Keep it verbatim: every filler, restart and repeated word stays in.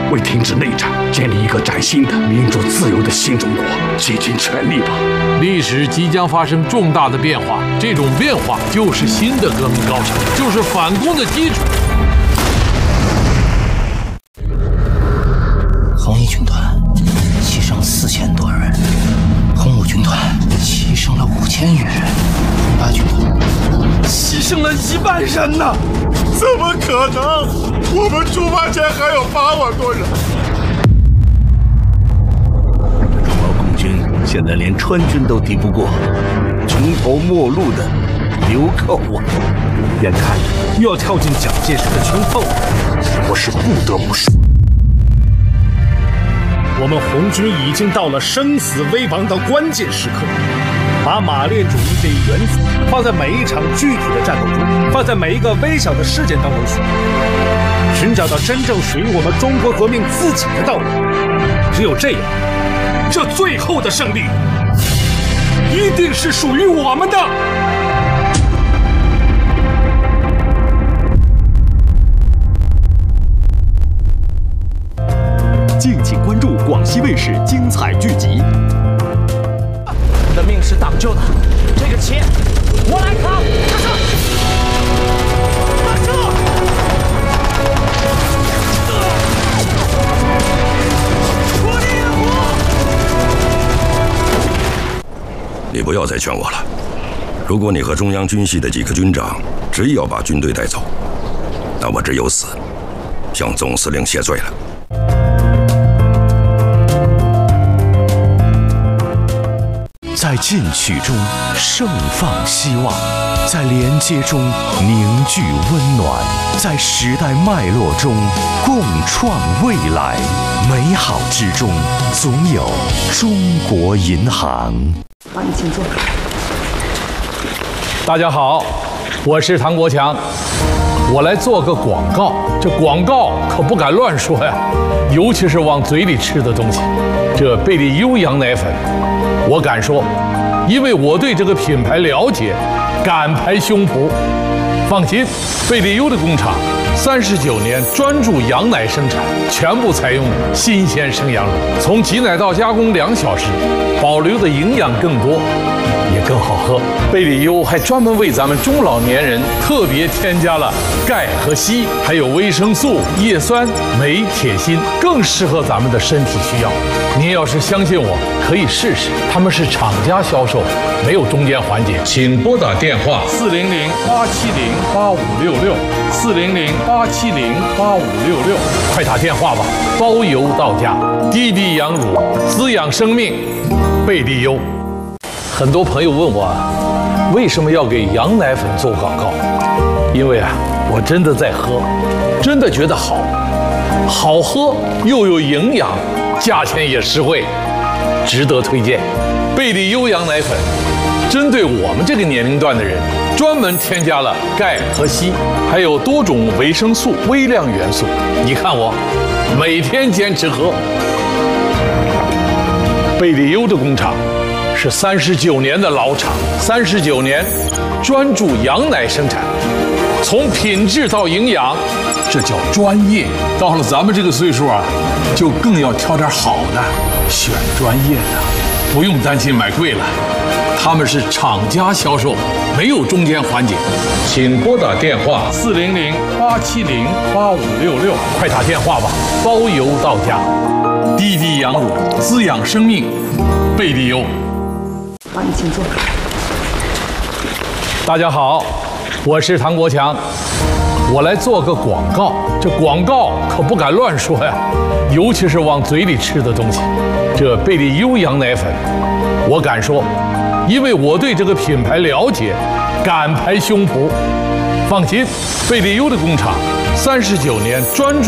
为停止内战，建立一个崭新的民主自由的新中国，竭尽全力吧。 历史即将发生重大的变化，这种变化就是新的革命高潮，就是反攻的基础。 红一军团牺牲四千多人，红五军团牺牲了五千余人，红八军团牺牲了一万人呢！ 怎么可能？我们出发前还有八万多人。 毛共军现在连川军都敌不过，穷途末路的留靠我， 眼看着又要跳进蒋介石的圈套，我是不得不说。我们红军已经到了生死危亡的关键时刻，把马列主义这一原则放在每一场具体的战斗中，放在每一个微小的事件当中去，寻找到真正属于我们中国革命自己的道路。只有这样，这最后的胜利一定是属于我们的。 敬请关注广西卫视精彩剧集。 你的命是党救的，这个钱我来扛。大叔，大叔，我烈火！ 你不要再劝我了。如果你和中央军系的几个军长执意要把军队带走，那我只有死，向总司令谢罪了。 在进取中盛放希望，在连接中凝聚温暖，在时代脉络中共创未来。美好之中总有中国银行。 好，你请坐。 大家好，我是唐国强，我来做个广告。这广告可不敢乱说呀，尤其是往嘴里吃的东西。这贝利优羊奶粉，我敢说，因为我对这个品牌了解，敢拍胸脯。放心，贝利优的工厂三十九年专注羊奶生产，全部采用新鲜生羊乳，从挤奶到加工两小时，保留的营养更多，也更好喝。贝利优还专门为咱们中老年人特别添加了钙和硒，还有维生素、叶酸、镁、铁、锌，更适合咱们的身体需要。您要是相信我，可以试试。他们是厂家销售，没有中间环节。请拨打电话四零零八七零八五六六，四零零八七零八五六六，快打电话吧，包邮到家。滴滴羊乳，滋养生命，贝利优。很多朋友问我，为什么要给羊奶粉做广告？因为啊，我真的在喝，真的觉得好，好喝又有营养，价钱也实惠，值得推荐。贝利优羊奶粉针对我们这个年龄段的人，专门添加了钙和硒，还有多种维生素、微量元素。你看我每天坚持喝。贝利优的工厂是三十九年的老厂，三十九年专注羊奶生产，从品质到营养，这叫专业。到了咱们这个岁数啊，就更要挑点好的，选专业的，不用担心买贵了。他们是厂家销售，没有中间环节。请拨打电话四零零八七零八五六六，快打电话吧，包邮到家。滴滴羊乳，滋养生命，贝利优。 好，你请坐。 大家好，我是唐国强，我来做个广告。这广告可不敢乱说呀，尤其是往嘴里吃的东西。这贝利优羊奶粉，我敢说，因为我对这个品牌了解，敢拍胸脯。放心，贝利优的工厂三十九年专注